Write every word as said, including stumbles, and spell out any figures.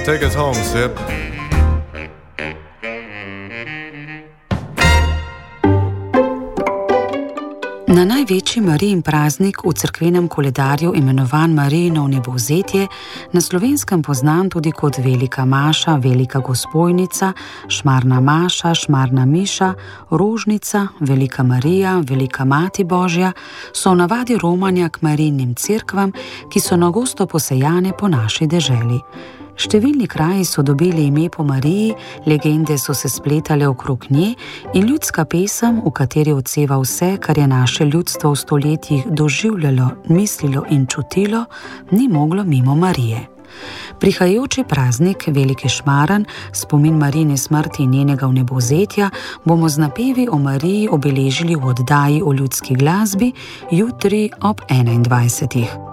take us home, Sip. Na največji Marijin praznik v cerkvenem koledarju imenovan Marijino vnebovzetje, na Slovenskem poznan tudi kot Velika Maša, Velika Gospojnica, Šmarna Maša, Šmarna Miša, Rožnica, Velika Marija, Velika Mati Božja, so v navadi romanja k Marijinim cerkvam, ki so na gosto posejane po naši deželi. Številni kraji so dobili ime po Mariji, legende so se spletale okrog nje in ljudska pesem, v kateri odseva vse, kar je naše ljudstvo v stoletjih doživljalo, mislilo in čutilo, ni moglo mimo Marije. Prihajajoči praznik Veliki Šmaran, spomin Marijine smrti in njenega vnebovzetja, bomo z napevi o Mariji obeležili v oddaji o ljudski glasbi jutri ob enaindvajsetih.